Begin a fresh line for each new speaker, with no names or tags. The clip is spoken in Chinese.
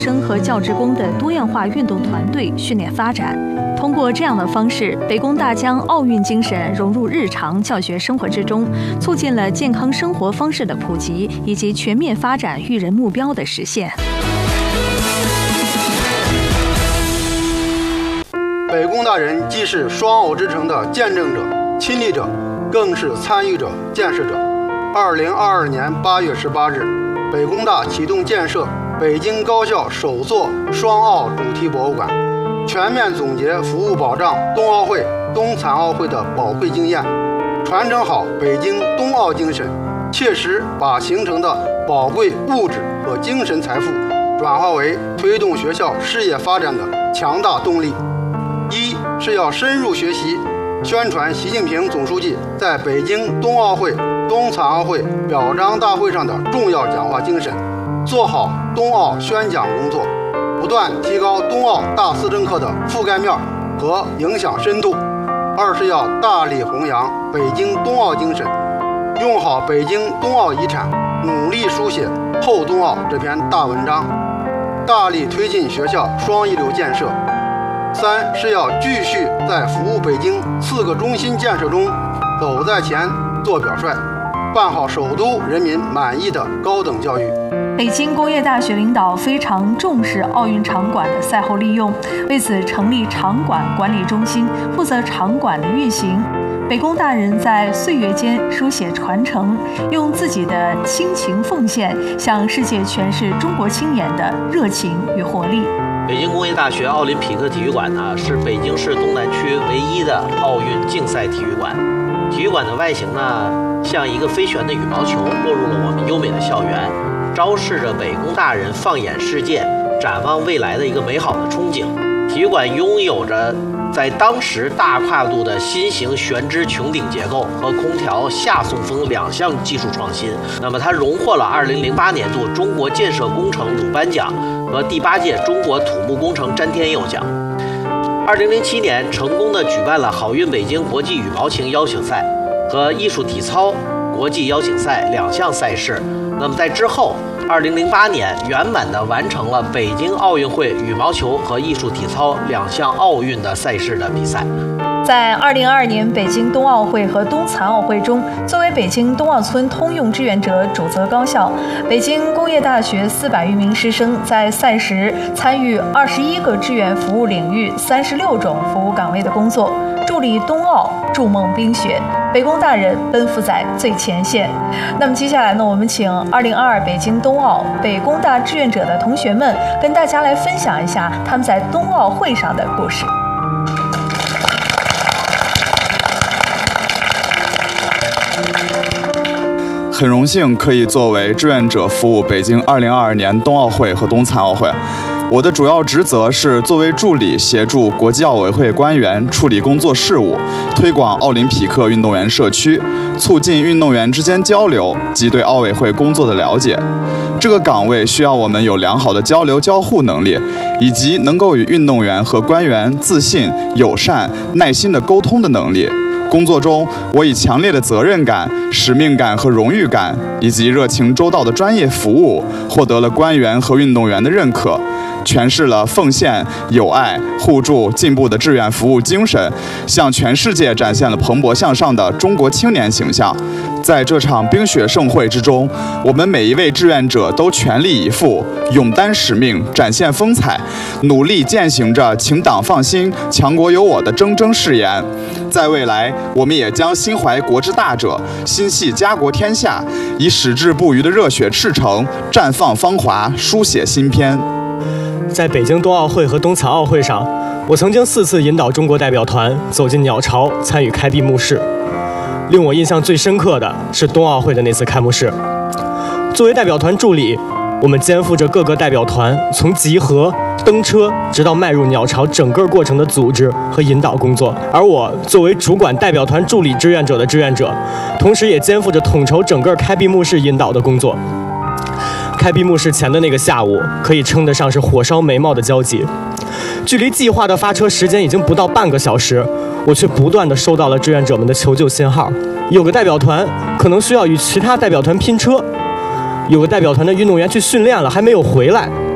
生和教职工的多样化运动团队训练发展。通过这样的方式，北工大将奥运精神融入日常教学生活之中，促进了健康生活方式的普及以及全面发展育人目标的实现。
北工大人既是双奥之城的见证者、亲历者，更是参与者、建设者。2022年8月18日，北工大启动建设北京高校首座双奥主题博物馆，全面总结服务保障冬奥会、冬残奥会的宝贵经验，传承好北京冬奥精神，切实把形成的宝贵物质和精神财富转化为推动学校事业发展的强大动力。一是要深入学习宣传习近平总书记在北京冬奥会、冬残奥会表彰大会上的重要讲话精神，做好冬奥宣讲工作，不断提高冬奥大思政课的覆盖面和影响深度。二是要大力弘扬北京冬奥精神，用好北京冬奥遗产，努力书写后冬奥这篇大文章，大力推进学校双一流建设。三是要继续在服务北京4个中心建设中走在前做表率，办好首都人民满意的高等教育。
北京工业大学领导非常重视奥运场馆的赛后利用，为此成立场馆管理中心，负责场馆的运行。北工大人在岁月间书写传承，用自己的亲情奉献，向世界诠释中国青年的热情与活力。
北京工业大学奥林匹克体育馆呢，是北京市东南区唯一的奥运竞赛体育馆。体育馆的外形呢，像一个飞旋的羽毛球，落入了我们优美的校园，昭示着北工大人放眼世界、展望未来的一个美好的憧憬。体育馆拥有着在当时大跨度的新型悬直穹顶结构和空调下送风2项技术创新。那么它荣获了2008年度中国建设工程鲁班奖和第8届中国土木工程詹天佑奖。2007年成功的举办了好运北京国际羽毛球邀请赛和艺术体操国际邀请赛2项赛事。那么在之后2008年圆满地完成了北京奥运会羽毛球和艺术体操2项奥运的赛事的比赛。
在2022年北京冬奥会和冬残奥会中，作为北京冬奥村通用志愿者主责高校，北京工业大学400余名师生在赛时参与21个志愿服务领域36种服务岗位的工作，助力冬奥，筑梦冰雪。北工大人奔赴在最前线。那么接下来呢，我们请2022北京冬奥北工大志愿者的同学们跟大家来分享一下他们在冬奥会上的故事。
很荣幸可以作为志愿者服务北京2022年冬奥会和冬残奥会。我的主要职责是作为助理，协助国际奥委会官员处理工作事务，推广奥林匹克运动员社区，促进运动员之间交流及对奥委会工作的了解。这个岗位需要我们有良好的交流交互能力，以及能够与运动员和官员自信、友善、耐心的沟通的能力。工作中，我以强烈的责任感、使命感和荣誉感，以及热情周到的专业服务，获得了官员和运动员的认可，诠释了奉献、友爱、互助、进步的志愿服务精神，向全世界展现了蓬勃向上的中国青年形象。在这场冰雪盛会之中，我们每一位志愿者都全力以赴，勇担使命，展现风采，努力践行着请党放心、强国有我的铮铮誓言。在未来，我们也将心怀国之大者，心系家国天下，以矢志不渝的热血赤诚，绽放芳华，书写新篇。
在北京冬奥会和冬残奥会上，我曾经4次引导中国代表团走进鸟巢，参与开闭幕式。令我印象最深刻的是冬奥会的那次开幕式。作为代表团助理，我们肩负着各个代表团从集合、登车直到迈入鸟巢整个过程的组织和引导工作。而我作为主管代表团助理志愿者的志愿者，同时也肩负着统筹整个开闭幕式引导的工作。开闭幕式前的那个下午，可以称得上是火烧眉毛的交集。距离计划的发车时间已经不到半个小时，我却不断地收到了志愿者们的求救信号。有个代表团可能需要与其他代表团拼车，有个代表团的运动员去训练了还没有回来，